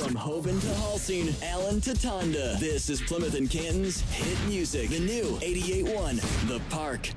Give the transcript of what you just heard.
From Hoban to Halsing, Allen to Tonda, this is Plymouth and Canton's Hit Music, the new 88.1 The Park.